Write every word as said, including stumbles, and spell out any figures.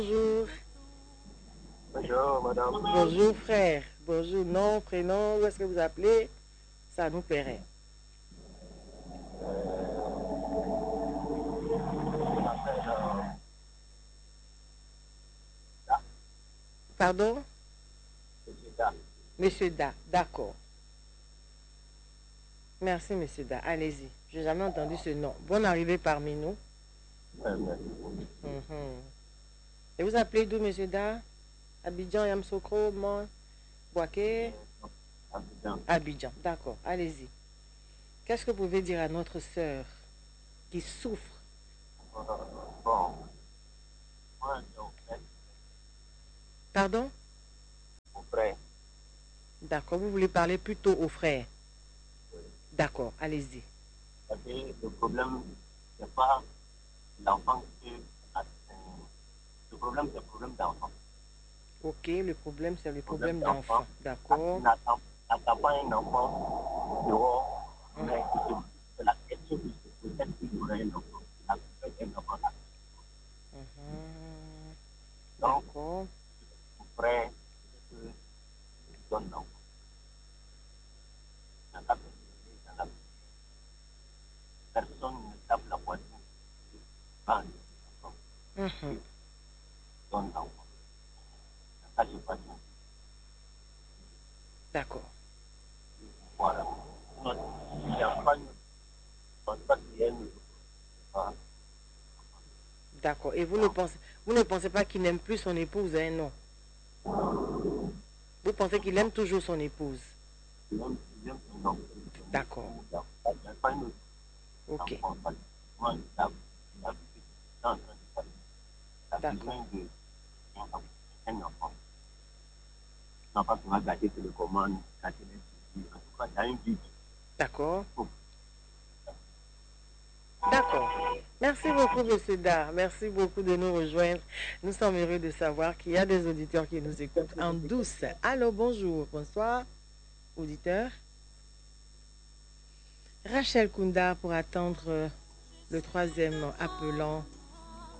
Bonjour. Bonjour, madame. Bonjour, frère. Bonjour, nom, prénom, où est-ce que vous appelez? Ça nous plairait. Je m'appelle euh, Da. Pardon? Monsieur Da. Monsieur Da. D'accord. Merci, monsieur Da. Allez-y. Je n'ai jamais entendu ce nom. Bonne arrivée parmi nous. Ouais, ouais. Mhm. Et vous appelez d'où, monsieur Da? Abidjan, Yamsokro, Mon, Boaké? Abidjan. Abidjan. D'accord. Allez-y. Qu'est-ce que vous pouvez dire à notre sœur qui souffre? Euh, bon, moi, je suis Pardon? mon frère. D'accord. Vous voulez parler plutôt aux frères? Oui. D'accord. Allez-y. Parce que le problème, ce n'est pas l'enfant que. euh, Le problème, c'est le problème d'enfant. Ok, le problème, c'est le Le problème problème d'enfant, d'enfant. D'accord. n'attend n'attend pas un enfant dehors, Mhm. mais c'est la question qui se pose, est-ce qu'il y aurait un enfant? La question est un enfant là. Mhm. Donc, D'accord. mon frère, je donne l'enfant. Dans la dans la personne ne tape la poitrine. Quand Mhm. donne l'enfant. Ça, je pas bien. D'accord. Voilà. Il n'y a pas une. Je pense pas qu'il y ait une. Ah, D'accord. Et vous ne pensez, vous ne pensez pas qu'il n'aime plus son épouse, hein? Non. Vous pensez qu'il aime toujours son épouse. il aime, il aime son enfant. D'accord. Il n'y a pas une Ok. enfant. Moi, il a, il a vu que c'est en train de faire. Il a D'accord. besoin de un enfant. Un enfant qui va gâter sur les commandes, gâter les soucis. En tout cas, il y a un but. D'accord. D'accord. Merci beaucoup, monsieur Dar. Merci beaucoup de nous rejoindre. Nous sommes heureux de savoir qu'il y a des auditeurs qui nous écoutent en douce. Allô, bonjour, bonsoir, auditeurs. Rachel Kunda pour attendre le troisième appelant